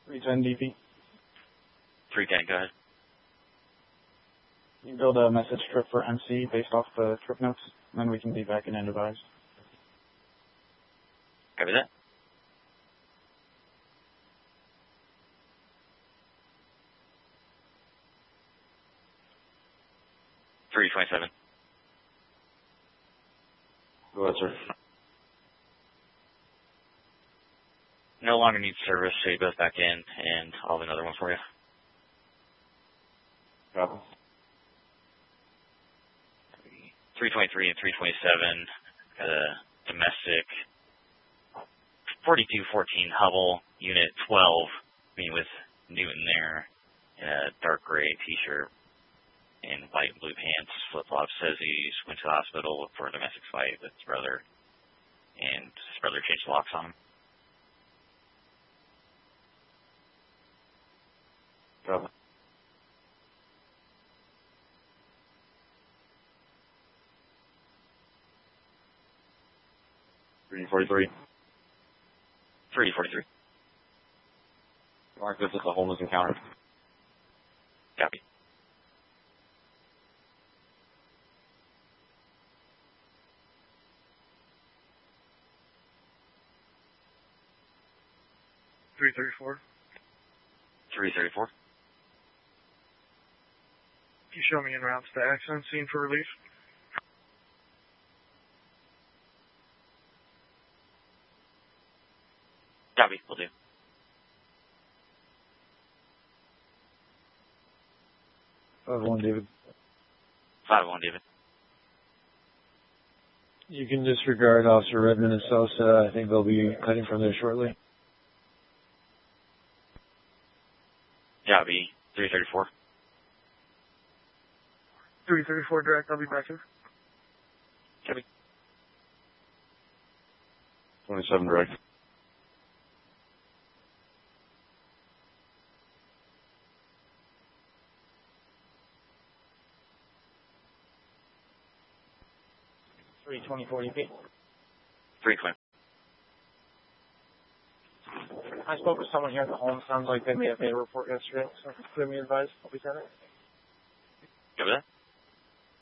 310 DP. 310, go ahead. You build a message trip for MC based off the trip notes, and then we can be back in end advise. Copy that. Three 27. Go ahead, sir. No longer needs service, so you both back in, and I'll have another one for you. Copy. 323 and 327, got a domestic 4214 Hubble, Unit 12, meeting with Newton there, in a dark gray t-shirt and white and blue pants, flip-flops, says he's went to the hospital for a domestic fight with his brother, and his brother changed the locks on him. Copy. Three 43. 343. Mark this as a homeless encounter. Copy. Three 34. 334. Can you show me en route to the accident scene for relief? Copy, will do. David. 5-1, David. You can disregard Officer Redmond and Sosa. I think they'll be heading from there shortly. Copy. 334. 334 direct, I'll be back here. Copy. 27 direct. Three 2040 feet. 320. I spoke with someone here at the home. Sounds like they may have made a report yesterday, so clear me advised. I'll be sending it. Copy that.